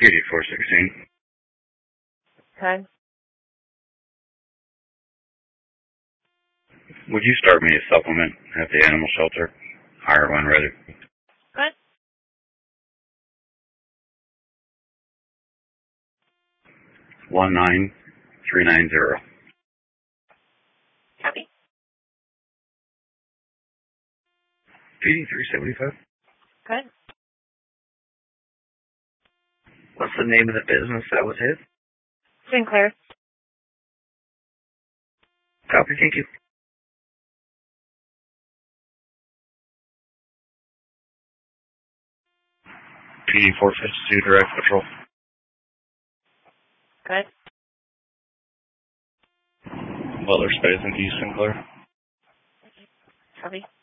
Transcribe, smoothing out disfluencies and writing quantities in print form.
PD416. Okay. Would you start me a supplement at the animal shelter? Hire one ready. Good. 19390. Copy. PD375. Good. What's the name of the business that was hit? Sinclair. Copy, thank you. PD452 Direct Patrol. Good. Butler Space and East Sinclair. Copy.